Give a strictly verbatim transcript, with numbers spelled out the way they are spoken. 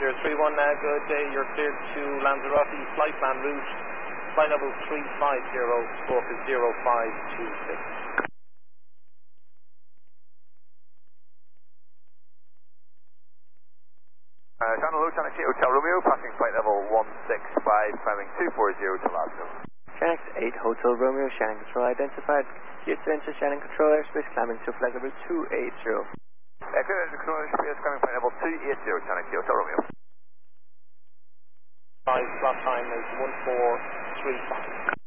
zero three one, uh, good day. You're cleared to Lanzarote, flight plan route, flight level three five zero, stroke is zero five two six. Uh, Channel Hello, Channel eight Hotel Romeo, passing flight level one six five, climbing two four zero to Glasgow. Channel eight Hotel Romeo, Shannon Control identified. Gear to enter Shannon Control airspace, climbing to flight level two eight zero. Uh, clear to control airspace, climbing flight level two eight zero, Channel eight Hotel Romeo. Five, slot time is one four three five.